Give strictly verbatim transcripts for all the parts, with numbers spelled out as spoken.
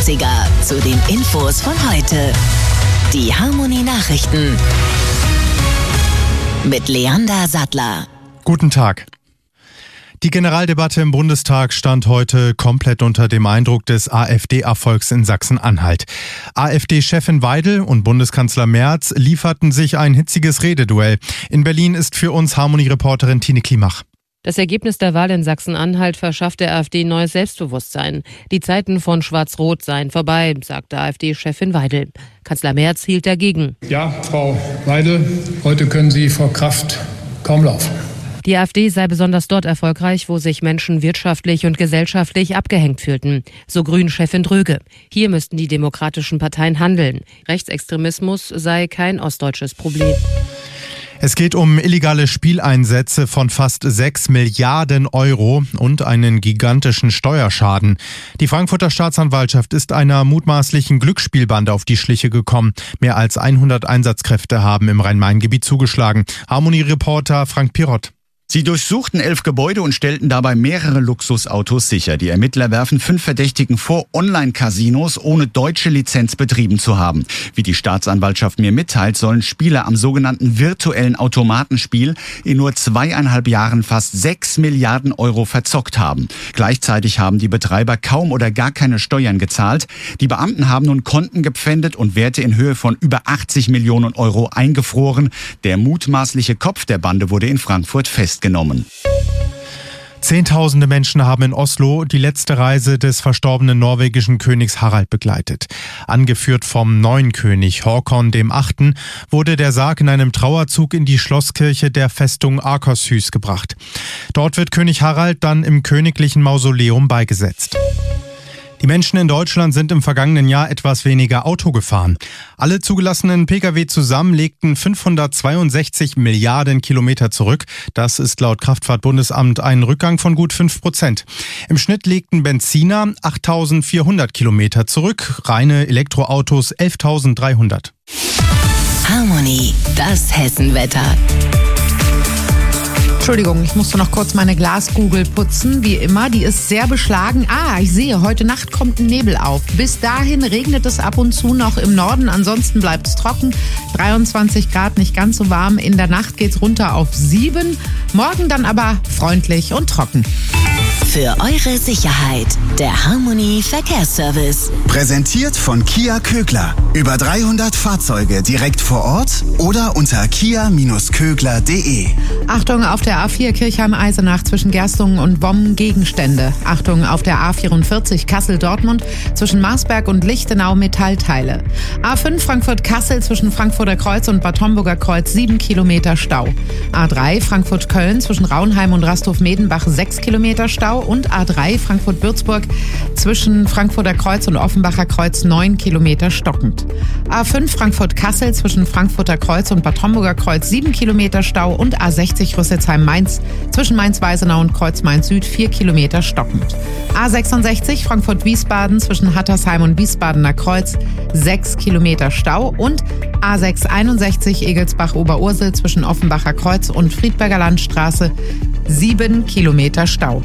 dreißiger zu den Infos von heute. Die Harmony Nachrichten mit Leander Sattler. Guten Tag. Die Generaldebatte im Bundestag stand heute komplett unter dem Eindruck des AfD-Erfolgs in Sachsen-Anhalt. AfD-Chefin Weidel und Bundeskanzler Merz lieferten sich ein hitziges Rededuell. In Berlin ist für uns Harmony-Reporterin Tine Klimach. Das Ergebnis der Wahl in Sachsen-Anhalt verschafft der AfD neues Selbstbewusstsein. Die Zeiten von Schwarz-Rot seien vorbei, sagte AfD-Chefin Weidel. Kanzler Merz hielt dagegen. Ja, Frau Weidel, heute können Sie vor Kraft kaum laufen. Die AfD sei besonders dort erfolgreich, wo sich Menschen wirtschaftlich und gesellschaftlich abgehängt fühlten. So Grünen-Chefin Dröge. Hier müssten die demokratischen Parteien handeln. Rechtsextremismus sei kein ostdeutsches Problem. Es geht um illegale Spieleinsätze von fast sechs Milliarden Euro und einen gigantischen Steuerschaden. Die Frankfurter Staatsanwaltschaft ist einer mutmaßlichen Glücksspielbande auf die Schliche gekommen. Mehr als hundert Einsatzkräfte haben im Rhein-Main-Gebiet zugeschlagen. Harmony-Reporter Frank Pirott. Sie durchsuchten elf Gebäude und stellten dabei mehrere Luxusautos sicher. Die Ermittler werfen fünf Verdächtigen vor, Online-Casinos ohne deutsche Lizenz betrieben zu haben. Wie die Staatsanwaltschaft mir mitteilt, sollen Spieler am sogenannten virtuellen Automatenspiel in nur zweieinhalb Jahren fast sechs Milliarden Euro verzockt haben. Gleichzeitig haben die Betreiber kaum oder gar keine Steuern gezahlt. Die Beamten haben nun Konten gepfändet und Werte in Höhe von über achtzig Millionen Euro eingefroren. Der mutmaßliche Kopf der Bande wurde in Frankfurt festgenommen. Genommen. Zehntausende Menschen haben in Oslo die letzte Reise des verstorbenen norwegischen Königs Harald begleitet. Angeführt vom neuen König Håkon dem Achten wurde der Sarg in einem Trauerzug in die Schlosskirche der Festung Akershus gebracht. Dort wird König Harald dann im königlichen Mausoleum beigesetzt. Die Menschen in Deutschland sind im vergangenen Jahr etwas weniger Auto gefahren. Alle zugelassenen Pkw zusammen legten fünfhundertzweiundsechzig Milliarden Kilometer zurück. Das ist laut Kraftfahrtbundesamt ein Rückgang von gut fünf Prozent. Im Schnitt legten Benziner achttausendvierhundert Kilometer zurück, reine Elektroautos elftausenddreihundert. Harmony, das Hessenwetter. Entschuldigung, ich musste noch kurz meine Glaskugel putzen, wie immer. Die ist sehr beschlagen. Ah, ich sehe, heute Nacht kommt ein Nebel auf. Bis dahin regnet es ab und zu noch im Norden, ansonsten bleibt es trocken. dreiundzwanzig Grad, nicht ganz so warm. In der Nacht geht's runter auf sieben. Morgen dann aber freundlich und trocken. Für eure Sicherheit, der Harmony Verkehrsservice. Präsentiert von Kia Kögler. Über dreihundert Fahrzeuge direkt vor Ort oder unter kia Bindestrich kögler punkt de. Achtung auf der A vier Kirchheim-Eisenach zwischen Gerstungen und Wommen Gegenstände. Achtung auf der A vierundvierzig Kassel-Dortmund zwischen Marsberg und Lichtenau Metallteile. A fünf Frankfurt-Kassel zwischen Frankfurter Kreuz und Bad Homburger Kreuz sieben Kilometer Stau. A drei Frankfurt-Köln zwischen Raunheim und Rasthof-Medenbach sechs Kilometer Stau und A drei Frankfurt-Würzburg zwischen Frankfurter Kreuz und Offenbacher Kreuz neun Kilometer stockend. A fünf Frankfurt-Kassel zwischen Frankfurter Kreuz und Bad Homburger Kreuz sieben Kilometer Stau und A sechzig Rüsselsheim-Mainz zwischen Mainz-Weisenau und Kreuz-Main-Süd vier Kilometer stockend. A sechsundsechzig Frankfurt-Wiesbaden zwischen Hattersheim und Wiesbadener Kreuz sechs Kilometer Stau und A sechs einundsechzig Egelsbach-Oberursel zwischen Offenbacher Kreuz und Friedberger Landstraße sieben Kilometer Stau.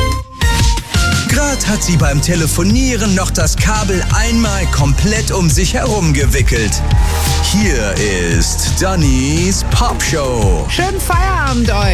Gerade hat sie beim Telefonieren noch das Kabel einmal komplett um sich herum gewickelt. Hier ist Dannys Popshow. Schönen Feierabend euch!